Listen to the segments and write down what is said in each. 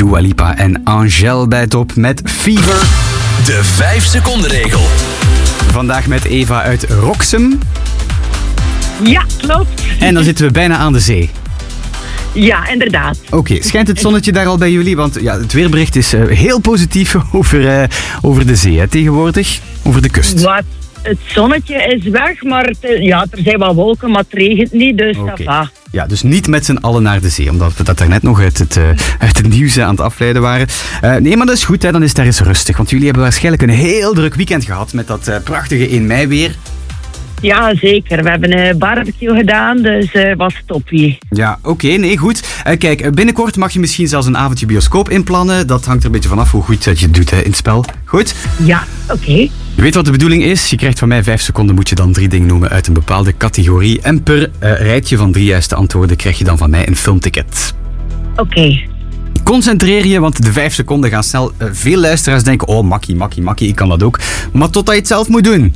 Dua Lipa en Angèle bij top met Fever. De 5 seconden regel. Vandaag met Eva uit Roxem. Ja, klopt. En dan zitten we bijna aan de zee. Ja, inderdaad. Oké, schijnt het zonnetje daar al bij jullie? Want ja, het weerbericht is heel positief over de zee tegenwoordig. Over de kust. Wat? Het zonnetje is weg, maar er zijn wel wolken, maar het regent niet, dus Oké. dat va. Ja, dus niet met z'n allen naar de zee, omdat we dat daarnet nog uit het nieuws aan het afleiden waren. Nee, maar dat is goed, hè, dan is daar eens rustig. Want jullie hebben waarschijnlijk een heel druk weekend gehad met dat prachtige 1 mei weer. Ja, zeker. We hebben een barbecue gedaan, dus was toppie. Ja, oké, nee, goed. Kijk, binnenkort mag je misschien zelfs een avondje bioscoop inplannen. Dat hangt er een beetje vanaf hoe goed dat je het doet in het spel. Goed? Ja, oké. Je weet wat de bedoeling is. Je krijgt van mij 5 seconden, moet je dan 3 dingen noemen uit een bepaalde categorie. En per rijtje van 3 juiste antwoorden krijg je dan van mij een filmticket. Oké. Concentreer je, want de 5 seconden gaan snel. Veel luisteraars denken, oh, makkie, ik kan dat ook. Maar totdat je het zelf moet doen.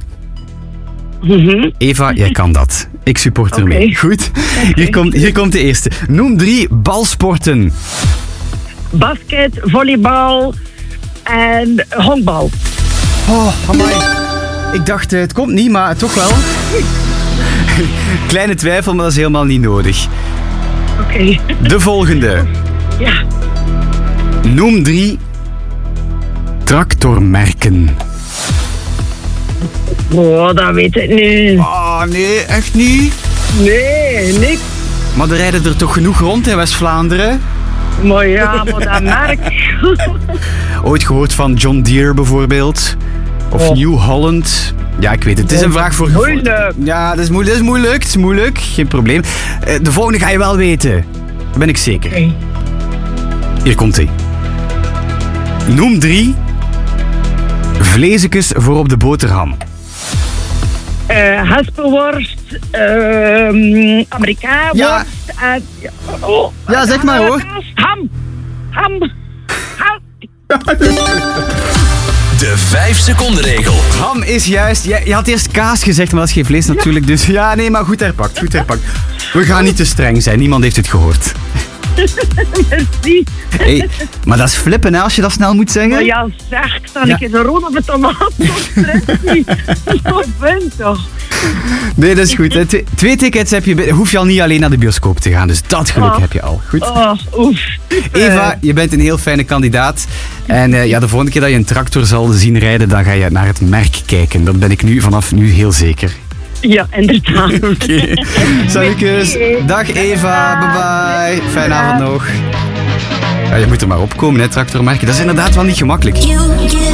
Eva, jij kan dat. Ik support ermee. Oké. Goed? Oké. Hier komt de eerste. Noem 3 balsporten. Basket, volleybal en honkbal. Oh, amai. Ik dacht, het komt niet, maar toch wel. Kleine twijfel, maar dat is helemaal niet nodig. Oké. De volgende. Ja. Noem 3 tractormerken. Oh, dat weet ik niet. Oh, nee, echt niet? Nee, niks. Maar er rijden er toch genoeg rond in West-Vlaanderen? Maar ja, maar dat merk. Ooit gehoord van John Deere bijvoorbeeld? Of Oh. New Holland? Ja, ik weet het. Het is een vraag voor Moeilijk. Ja, dat is moeilijk. Het is moeilijk. Geen probleem. De volgende ga je wel weten. Daar ben ik zeker. Oké. Hier komt hij. Noem 3 vleesjes voor op de boterham. Haspelworst, Amerikaanworst Ja. en... Ja, zeg maar, hoor. Ham. De 5 seconden regel. Ham is juist. Je had eerst kaas gezegd, maar dat is geen vlees natuurlijk. Dus ja, nee, maar goed herpakt. We gaan niet te streng zijn. Niemand heeft het gehoord. Merci. Hey, maar dat is flippen, hè, als je dat snel moet zeggen. Maar ja, zeg, dan Ja. ik eens een rode of een tomaat of fristie. Dat vind toch. Nee, dat is goed. Hè. 2 tickets heb je. Hoef je al niet alleen naar de bioscoop te gaan. Dus dat geluk heb je al. Goed. Oh, oef. Eva, je bent een heel fijne kandidaat. En de volgende keer dat je een tractor zal zien rijden, dan ga je naar het merk kijken. Dat ben ik vanaf nu heel zeker. Ja, inderdaad. Oké. Salutjes. Dag Eva. Bye bye. Fijne avond nog. Ja, je moet er maar opkomen, hè, tractormerken. Dat is inderdaad wel niet gemakkelijk.